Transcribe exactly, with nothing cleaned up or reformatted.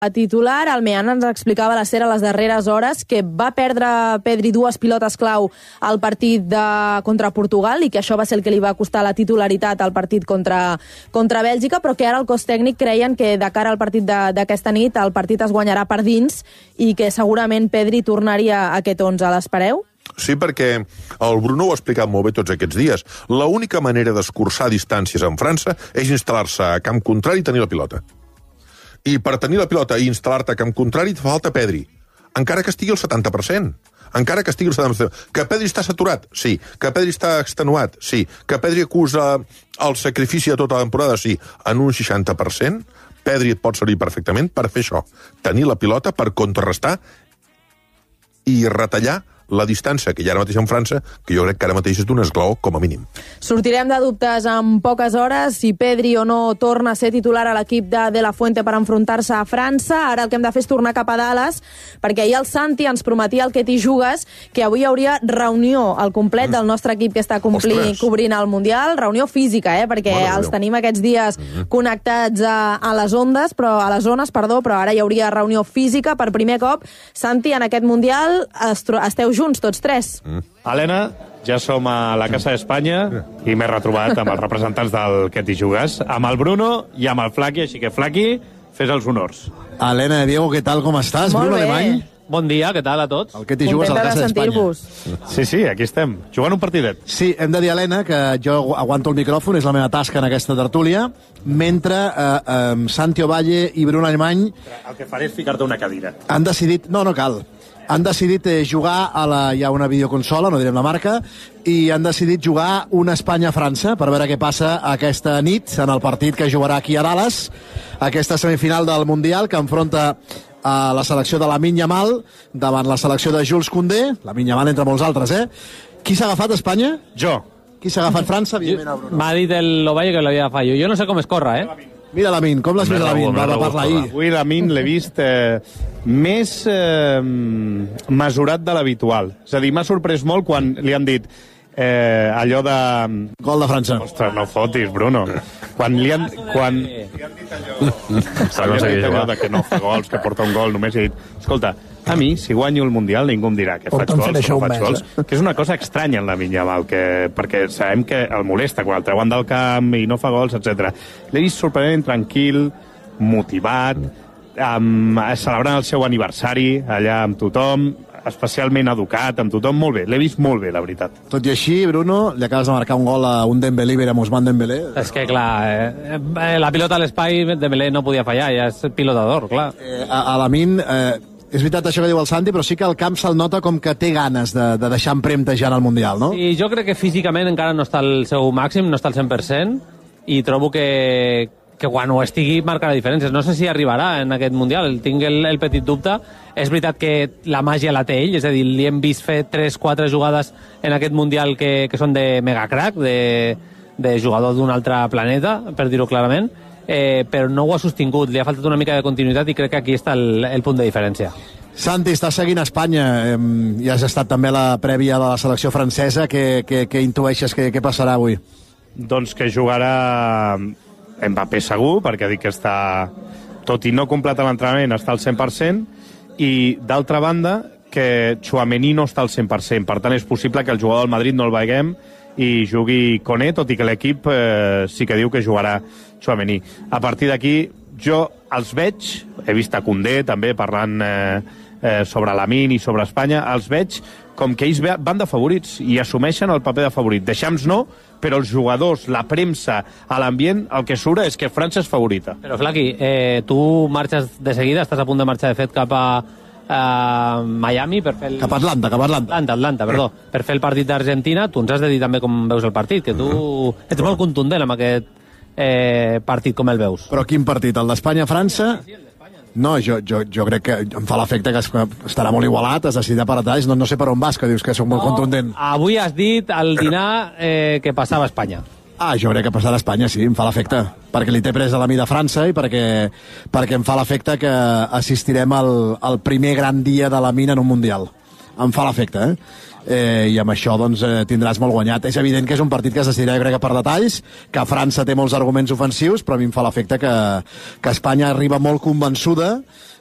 titular. El Mean ens explicava la Ser a les darreres hores que va perdre Pedri dues pilotes clau al partit de, contra Portugal i que això va ser el que li va costar la titularitat al partit contra, contra Bèlgica, però que ara el cos tècnic creien que de cara al partit d'aquesta nit el partit es guanyarà per dins i que segurament Pedri tornaria a aquest onze. L'espereu? Sí, perquè el Bruno ho ha explicat molt bé tots aquests dies. L'única manera d'escurçar distàncies en França és instal·lar-se a camp contrari i tenir la pilota. I per tenir la pilota i instal·lar-te a camp contrari fa falta Pedri. Encara que estigui al setanta per cent. Encara que estigui al setanta per cent. Que Pedri està saturat? Sí. Que Pedri està extenuat? Sí. Que Pedri acusa el sacrifici de tota la temporada? Sí. En un seixanta per cent, Pedri et pot servir perfectament per fer això. Tenir la pilota per contrarrestar i retallar la distància que hi ha ara mateix en França, que jo crec que ara mateix és d'un esglaó, com a mínim. Sortirem de dubtes en poques hores si Pedri o no torna a ser titular a l'equip de De La Fuente per enfrontar-se a França. Ara el que hem de fer és tornar cap a Dallas, perquè ahir el Santi ens prometia el que t'hi jugues, que avui hi hauria reunió al complet mm. del nostre equip que està complir, cobrint el Mundial, reunió física, eh, perquè bueno, els tenim aquests dies mm. connectats a, a les ondes, però a les zones, perdó, però ara hi hauria reunió física per primer cop. Santi, en aquest Mundial esteu junts tots tres. Mm. Helena, ja som a la Casa d'Espanya i m'he retrobat amb els representants del Que t'hi jugues, amb el Bruno i amb el Flaqui, així que Flaqui, fes els honors. Helena, Diego, què tal, com estàs? Molt Bruno bé. Alemany? Bon dia, què tal a tots? El Que t'hi jugues a la Casa d'Espanya. Sí, sí, aquí estem, jugant un partidet. Sí, hem de dir, Helena, que jo aguanto el micròfon, és la meva tasca en aquesta tertúlia, mentre eh, eh, Santi Ovalle i Bruno Alemany... El que faré és ficar-te una cadira. Han decidit... No, no cal. Han decidit eh, jugar a la... Hi ha una videoconsola, no direm la marca, i han decidit jugar una Espanya-França per veure què passa aquesta nit en el partit que jugarà aquí a Dallas, aquesta semifinal del Mundial que enfronta a la selecció de Lamine Yamal davant la selecció de Jules Koundé, Lamine Yamal entre molts altres, eh? Qui s'ha agafat Espanya? Jo. Qui s'ha agafat França? M'ha dit el Ovalle que l'havia agafat jo. Jo no sé com es corre, eh? Mira Lamine, com l'has vist Lamine? Va, va parlar ahir. Avui Lamine l'he vist eh, més eh, mesurat de l'habitual. És a dir, m'ha sorprès molt quan li han dit eh, allò de... Gol de França. Ostres, no fotis, Bruno. Quan li han... Quan... Li han dit allò... Li han dit allò de que no fa gols, que porta un gol, només he dit... Escolta, a mi, si guanyo el Mundial, ningú em dirà que faig gols o no faig gols. Que és una cosa estranya en la Yamal, que, perquè sabem que el molesta quan el treuen del camp i no fa gols, etcètera. L'he vist sorprenentment tranquil, motivat, amb, celebrant el seu aniversari allà amb tothom, especialment educat, amb tothom, molt bé. L'he vist molt bé, la veritat. Tot i així, Bruno, li acabes de marcar un gol a un Dembélé, a Ousmane Dembélé. És que, clar, eh, la pilota a l'espai, Dembélé no podia fallar, ja és pilotador, clar. Eh, a, a Lamine, eh, és veritat això que diu el Santi, però sí que el camp se'l nota com que té ganes de, de deixar empremta ja en el Mundial, no? I jo crec que físicament encara no està al seu màxim, no està al cent per cent, i trobo que, que quan ho estigui marcarà diferències. No sé si arribarà en aquest Mundial, tinc el, el petit dubte. És veritat que la màgia la té ell, és a dir, li hem vist fer tres quatre jugades en aquest Mundial que, que són de megacrack, de, de jugador d'un altre planeta, per dir-ho clarament, eh, però no ho ha sostingut, li ha faltat una mica de continuïtat i crec que aquí està el, el punt de diferència. Santi, estàs seguint Espanya, eh, i has estat també a la prèvia de la selecció francesa, què, què, què intueixes que, què passarà avui? Doncs que jugarà Mbappé segur, perquè dic que està, tot i no completar l'entrenament, està al cent per cent, i d'altra banda que Tchouaméni no està al cent per cent, per tant és possible que el jugador del Madrid no el veiem i jugui Koné, tot i que l'equip eh, sí que diu que jugarà Tchouaméni. A partir d'aquí jo els veig, he vist a Koundé també parlant eh, eh, sobre Lamine i sobre Espanya, els veig com que ells van de favorits i assumeixen el paper de favorit. Deixams no, però els jugadors, la premsa, a l'ambient, el que surt és que França és favorita. Però, Flaqui, eh, tu marxes de seguida, estàs a punt de marxar de fet cap a a Miami per fer el... Cap a Atlanta, cap a Atlanta. Atlanta, Atlanta, perdó. Per fer el partit d'Argentina, tu ens has de dir també com veus el partit, que tu ets molt contundent amb aquest eh, partit, com el veus. Però quin partit? El d'Espanya-França? No, jo, jo, jo crec que em fa l'efecte que estarà molt igualat, es decidirà per detalls, no, no sé per on vas, que dius que soc molt no, contundent. Avui has dit al dinar eh, que passava a Espanya. Ah, jo crec que passarà a Espanya, sí, em fa l'efecte, perquè li té pres a la mida França i perquè, perquè em fa l'efecte que assistirem al, al primer gran dia de la mina en un Mundial. em fa l'efecte, eh? Eh, i amb això doncs, eh, tindràs molt guanyat. És evident que és un partit que es decidirà, jo crec, per detalls, que França té molts arguments ofensius, però a mi em fa l'efecte que, que Espanya arriba molt convençuda